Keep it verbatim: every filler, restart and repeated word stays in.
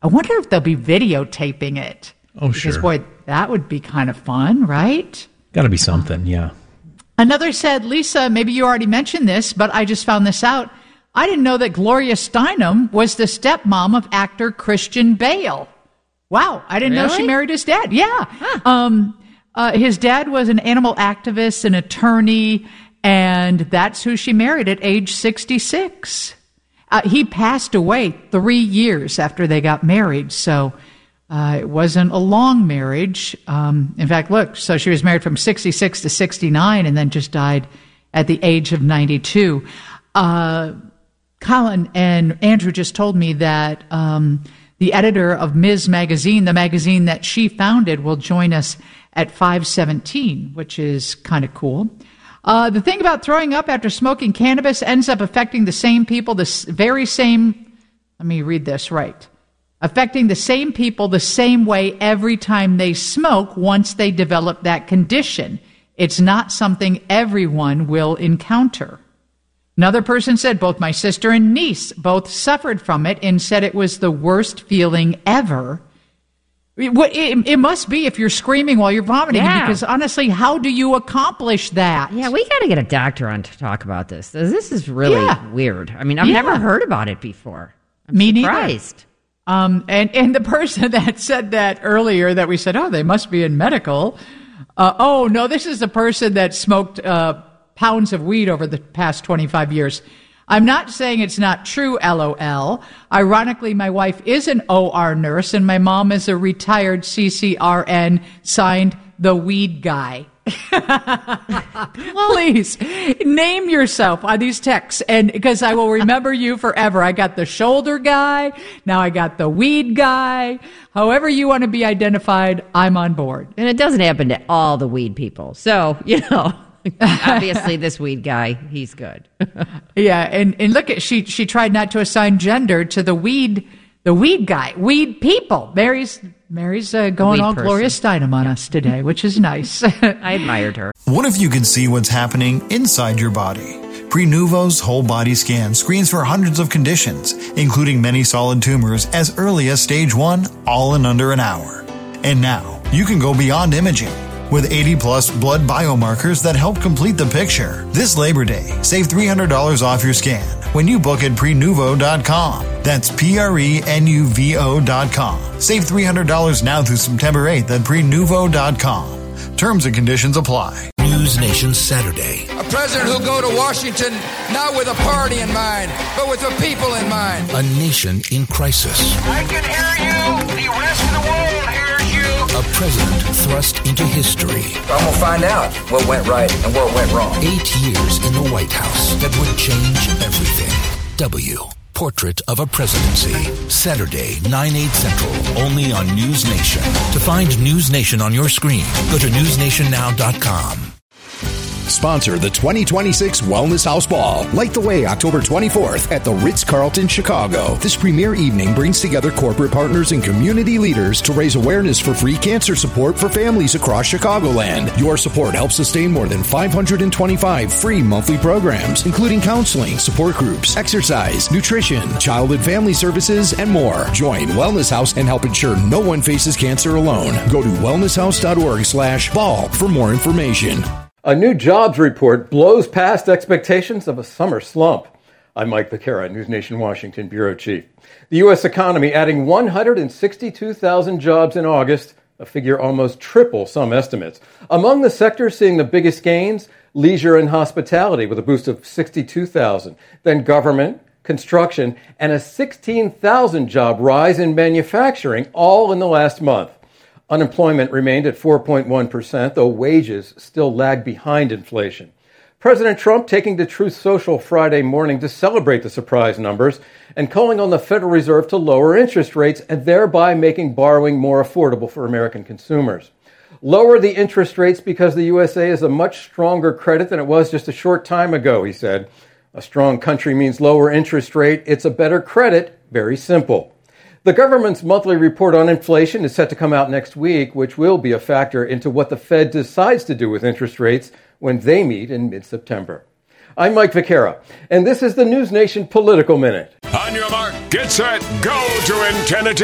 I wonder if they'll be videotaping it. Oh, sure. Because, boy, that would be kind of fun, right? Got to be something, yeah. Another said, Lisa, maybe you already mentioned this, but I just found this out. I didn't know that Gloria Steinem was the stepmom of actor Christian Bale. Wow, I didn't Really? know she married his dad. Yeah. Huh. Um, uh, his dad was an animal activist, an attorney, and that's who she married at age sixty-six. Uh, he passed away three years after they got married, so uh, it wasn't a long marriage. Um, in fact, look, so she was married from sixty-six to sixty-nine and then just died at the age of ninety-two. Uh, Colin and Andrew just told me that um, the editor of Miz Magazine, the magazine that she founded, will join us at five seventeen, which is kind of cool. Uh, the thing about throwing up after smoking cannabis ends up affecting the same people, the s- very same, let me read this right, affecting the same people the same way every time they smoke once they develop that condition. It's not something everyone will encounter. Another person said both my sister and niece both suffered from it and said it was the worst feeling ever. It, it, it must be if you're screaming while you're vomiting, Yeah. because honestly, how do you accomplish that? Yeah, we got to get a doctor on to talk about this. This is really Yeah. weird. I mean, I've Yeah. never heard about it before. I'm Me neither. surprised. Um, and, and the person that said that earlier that we said, oh, they must be in medical. Uh, oh, no, this is a person that smoked uh, pounds of weed over the past twenty-five years. I'm not saying it's not true, LOL. Ironically, my wife is an O R nurse and my mom is a retired C C R N, signed the weed guy. Please name yourself on these texts, and because I will remember you forever. I got the shoulder guy, now I got the weed guy. However you want to be identified, I'm on board. And it doesn't happen to all the weed people. So, you know, obviously this weed guy, he's good. Yeah, and, and look at she she tried not to assign gender to the weed the weed guy, weed people. Mary's Mary's uh, going Weed all person. Gloria Steinem on us today, which is nice. I admired her. What if you could see what's happening inside your body? Prenuvo's whole body scan screens for hundreds of conditions, including many solid tumors as early as stage one, all in under an hour. And now, you can go beyond imaging. With eighty plus blood biomarkers that help complete the picture. This Labor Day, save three hundred dollars off your scan when you book at prenuvo dot com. That's P R E N U V O dot com. Save three hundred dollars now through September eighth at prenuvo dot com. Terms and conditions apply. News Nation Saturday. A president who'll go to Washington not with a party in mind, but with the people in mind. A nation in crisis. I can hear you. The rest of the world hears you. A president thrust into history. I'm going to find out what went right and what went wrong. Eight years in the White House that would change everything. W. Portrait of a Presidency. Saturday, nine, eight Central, only on News Nation. To find News Nation on your screen, go to news nation now dot com. Sponsor the twenty twenty-six Wellness House Ball. Light the way October twenty-fourth at the Ritz-Carlton, Chicago. This premier evening brings together corporate partners and community leaders to raise awareness for free cancer support for families across Chicagoland. Your support helps sustain more than five hundred twenty-five free monthly programs, including counseling, support groups, exercise, nutrition, child and family services, and more. Join Wellness House and help ensure no one faces cancer alone. Go to wellness house dot org slash ball for more information. A new jobs report blows past expectations of a summer slump. I'm Mike Vaquera, News Nation Washington Bureau Chief. The U S economy adding one hundred sixty-two thousand jobs in August, a figure almost triple some estimates. Among the sectors seeing the biggest gains, leisure and hospitality with a boost of sixty-two thousand. Then government, construction, and a sixteen thousand job rise in manufacturing, all in the last month. Unemployment remained at four point one percent, though wages still lag behind inflation. President Trump taking to Truth Social Friday morning to celebrate the surprise numbers and calling on the Federal Reserve to lower interest rates and thereby making borrowing more affordable for American consumers. Lower the interest rates because the U S A is a much stronger credit than it was just a short time ago, he said. A strong country means lower interest rate. It's a better credit. Very simple. The government's monthly report on inflation is set to come out next week, which will be a factor into what the Fed decides to do with interest rates when they meet in mid-September. I'm Mike Vaquera, and this is the News Nation Political Minute. On your mark, get set, go to Infinity.